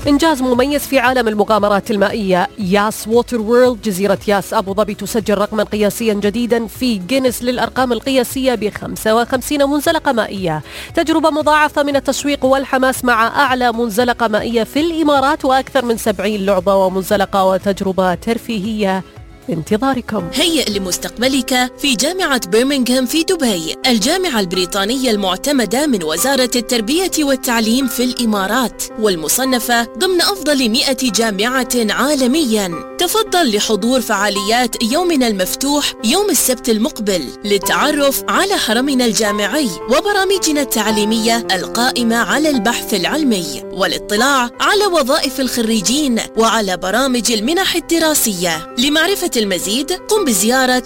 إنجاز مميز في عالم المغامرات المائية. ياس ووتر وورلد جزيرة ياس أبو ظبي تسجل رقما قياسيا جديدا في جينيس للأرقام القياسية ب55 منزلقة مائية. تجربة مضاعفة من التشويق والحماس مع أعلى منزلقة مائية في الإمارات وأكثر من 70 لعبة ومنزلقة وتجربة ترفيهية بانتظاركم. هيئ لمستقبلك في جامعة برمنغهام في دبي، الجامعة البريطانية المعتمدة من وزارة التربية والتعليم في الإمارات، والمصنفة ضمن أفضل 100 جامعة عالميا. تفضل لحضور فعاليات يومنا المفتوح يوم السبت المقبل للتعرف على حرمنا الجامعي وبرامجنا التعليمية القائمة على البحث العلمي، والاطلاع على وظائف الخريجين وعلى برامج المنح الدراسية. لمعرفة المزيد قم بزيارة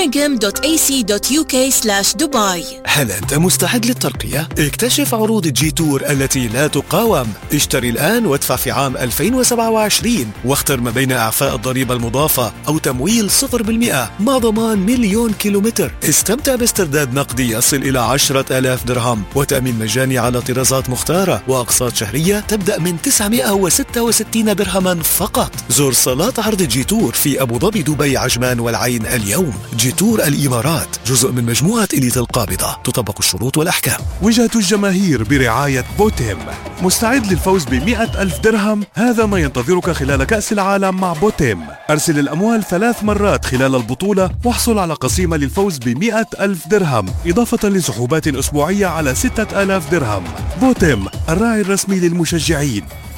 birmingham.ac.uk/دبي. هل أنت مستعد للترقية؟ اكتشف عروض جي تور التي لا تقاوم. اشتري الآن وادفع في عام 2027 واختر ما بين إعفاء الضريبة المضافة أو تمويل 0% مع ضمان 1,000,000 كيلومتر. استمتع باسترداد نقدي يصل إلى 10,000 درهم وتأمين مجاني على طرازات مختارة وأقساط شهرية تبدأ من 966 درهما فقط. زور صالات عرض جي تور في أبو ظبي، دبي، عجمان والعين اليوم. جي تور الإمارات جزء من مجموعة إليت القابضة، تطبق الشروط والأحكام. وجهة الجماهير برعاية بوتيم. مستعد للفوز ب100,000 درهم؟ هذا ما ينتظرك خلال كأس العالم مع بوتيم. أرسل الأموال 3 مرات خلال البطولة واحصل على قسيمة للفوز ب100,000 درهم إضافة لسحوبات أسبوعية على 6,000 درهم. بوتيم الراعي الرسمي للمشجعين.